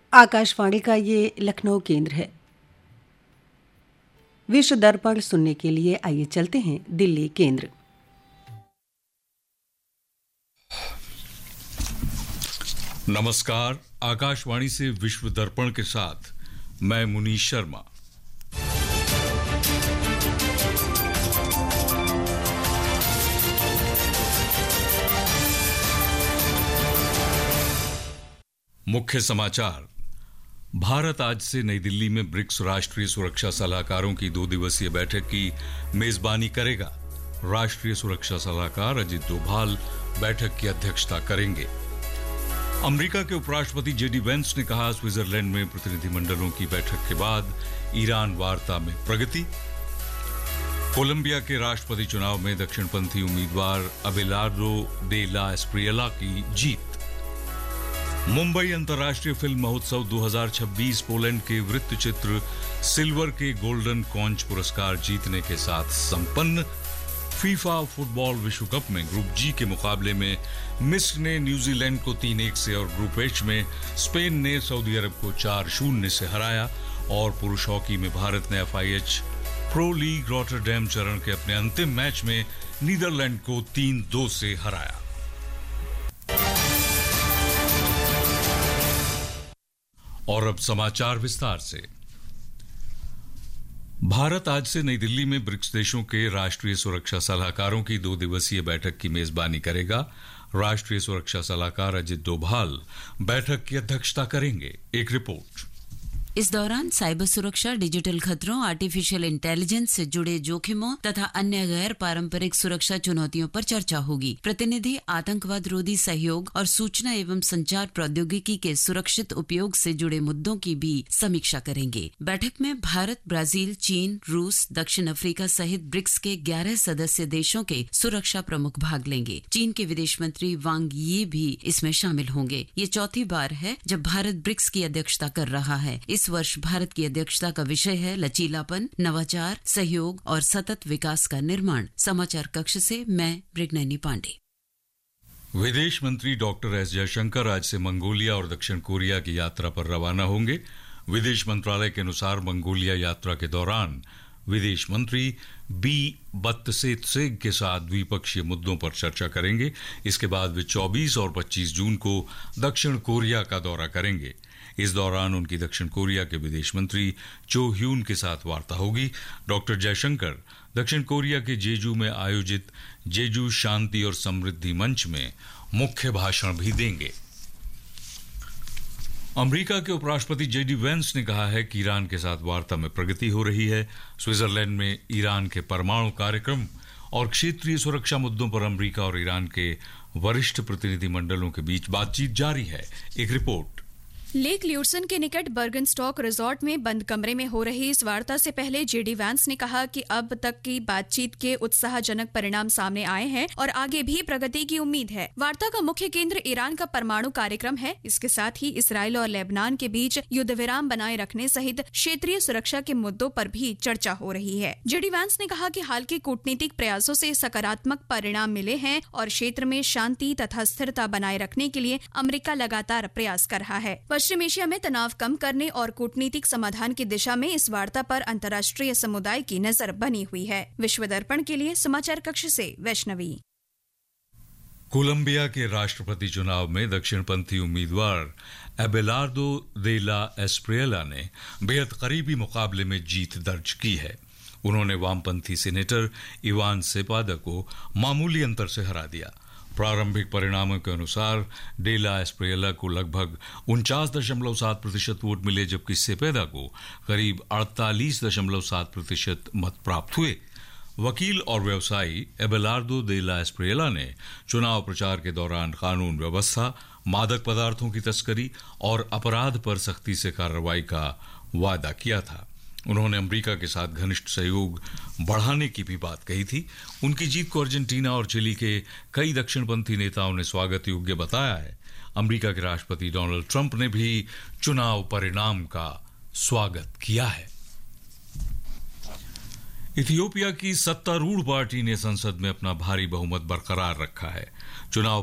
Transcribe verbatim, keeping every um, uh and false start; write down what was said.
आकाशवाणी का ये लखनऊ केंद्र है। विश्व दर्पण सुनने के लिए आइए चलते हैं दिल्ली केंद्र। नमस्कार, आकाशवाणी से विश्व दर्पण के साथ मैं मुनीश शर्मा। मुख्य समाचार। भारत आज से नई दिल्ली में ब्रिक्स राष्ट्रीय सुरक्षा सलाहकारों की दो दिवसीय बैठक की मेजबानी करेगा। राष्ट्रीय सुरक्षा सलाहकार अजित डोभाल बैठक की अध्यक्षता करेंगे। अमेरिका के उपराष्ट्रपति जेडी वेंस ने कहा, स्विट्जरलैंड में प्रतिनिधिमंडलों की बैठक के बाद ईरान वार्ता में प्रगति। कोलंबिया के राष्ट्रपति चुनाव में दक्षिणपंथी उम्मीदवार अबेलार्डो दे ला एस्प्रियला की जीत। मुंबई अंतर्राष्ट्रीय फिल्म महोत्सव दो हज़ार छब्बीस पोलैंड के वृत्तचित्र सिल्वर के गोल्डन कॉन्च पुरस्कार जीतने के साथ संपन्न। फीफा फुटबॉल विश्व कप में ग्रुप जी के मुकाबले में मिस्र ने न्यूजीलैंड को तीन एक से और ग्रुप एच में स्पेन ने सऊदी अरब को चार शून्य से हराया। और पुरुष हॉकी में भारत ने F I H pro league Rotterdam चरण के अपने अंतिम मैच में नीदरलैंड को तीन दो से हराया। और अब समाचार विस्तार से। भारत आज से नई दिल्ली में ब्रिक्स देशों के राष्ट्रीय सुरक्षा सलाहकारों की दो दिवसीय बैठक की मेजबानी करेगा। राष्ट्रीय सुरक्षा सलाहकार अजित डोभाल बैठक की अध्यक्षता करेंगे। एक रिपोर्ट। इस दौरान साइबर सुरक्षा, डिजिटल खतरों, आर्टिफिशियल इंटेलिजेंस से जुड़े जोखिमों तथा अन्य गैर पारंपरिक सुरक्षा चुनौतियों पर चर्चा होगी। प्रतिनिधि आतंकवाद रोधी सहयोग और सूचना एवं संचार प्रौद्योगिकी के सुरक्षित उपयोग से जुड़े मुद्दों की भी समीक्षा करेंगे। बैठक में भारत, ब्राजील, चीन, रूस, दक्षिण अफ्रीका सहित ब्रिक्स के ग्यारह सदस्य देशों के सुरक्षा प्रमुख भाग लेंगे। चीन के विदेश मंत्री वांग यी भी इसमें शामिल होंगे। ये चौथी बार है जब भारत ब्रिक्स की अध्यक्षता कर रहा है। इस वर्ष भारत की अध्यक्षता का विषय है लचीलापन, नवाचार, सहयोग और सतत विकास का निर्माण। समाचार कक्ष से मैं मृगनयनी पांडे। विदेश मंत्री डॉक्टर एस जयशंकर आज से मंगोलिया और दक्षिण कोरिया की यात्रा पर रवाना होंगे। विदेश मंत्रालय के अनुसार मंगोलिया यात्रा के दौरान विदेश मंत्री बी बत्तसेत्सेग के साथ द्विपक्षीय मुद्दों पर चर्चा करेंगे। इसके बाद वे चौबीस और पच्चीस जून को दक्षिण कोरिया का दौरा करेंगे। इस दौरान उनकी दक्षिण कोरिया के विदेश मंत्री चो ह्यून के साथ वार्ता होगी। डॉक्टर जयशंकर दक्षिण कोरिया के जेजू में आयोजित जेजू शांति और समृद्धि मंच में मुख्य भाषण भी देंगे। अमेरिका के उपराष्ट्रपति जेडी वेंस ने कहा है कि ईरान के साथ वार्ता में प्रगति हो रही है। स्विट्जरलैंड में ईरान के परमाणु कार्यक्रम और क्षेत्रीय सुरक्षा मुद्दों पर अमेरिका और ईरान के वरिष्ठ प्रतिनिधिमंडलों के बीच बातचीत जारी है। एक रिपोर्ट। लेक ल्यूसन के निकट बर्गनस्टॉक रिजॉर्ट में बंद कमरे में हो रही इस वार्ता से पहले जेडी वैंस ने कहा कि अब तक की बातचीत के उत्साहजनक परिणाम सामने आए हैं और आगे भी प्रगति की उम्मीद है। वार्ता का मुख्य केंद्र ईरान का परमाणु कार्यक्रम है। इसके साथ ही इसराइल और लेबनान के बीच युद्ध विराम बनाए रखने सहित क्षेत्रीय सुरक्षा के मुद्दों पर भी चर्चा हो रही है। जेडी वैंस ने कहा कि हाल के कूटनीतिक प्रयासों से सकारात्मक परिणाम मिले हैं और क्षेत्र में शांति तथा स्थिरता बनाए रखने के लिए अमेरिका लगातार प्रयास कर रहा है। पश्चिम एशिया में तनाव कम करने और कूटनीतिक समाधान की दिशा में इस वार्ता पर अंतर्राष्ट्रीय समुदाय की नजर बनी हुई है। विश्व दर्पण के लिए समाचार कक्ष से वैष्णवी। कोलंबिया के राष्ट्रपति चुनाव में दक्षिणपंथी उम्मीदवार अबेलार्डो दे ला एस्प्रियला ने बेहद करीबी मुकाबले में जीत दर्ज की है। उन्होंने वामपंथी सेनेटर इवान सेपादा को मामूली अंतर से हरा दिया। प्रारंभिक परिणामों के अनुसार डे ला एस्प्रियला को लगभग उनचास दशमलव सात प्रतिशत वोट मिले, जबकि सेपेदा को करीब अड़तालीस दशमलव सात प्रतिशत मत प्राप्त हुए। वकील और व्यवसायी अबेलार्डो दे ला एस्प्रियला ने चुनाव प्रचार के दौरान कानून व्यवस्था, मादक पदार्थों की तस्करी और अपराध पर सख्ती से कार्रवाई का वादा किया था। उन्होंने अमेरिका के साथ घनिष्ठ सहयोग बढ़ाने की भी बात कही थी। उनकी जीत को अर्जेंटीना और चिली के कई दक्षिणपंथी नेताओं ने स्वागत योग्य बताया है। अमेरिका के राष्ट्रपति डोनाल्ड ट्रंप ने भी चुनाव परिणाम का स्वागत किया है। इथियोपिया की सत्तारूढ़ पार्टी ने संसद में अपना भारी बहुमत बरकरार रखा है। चुनाव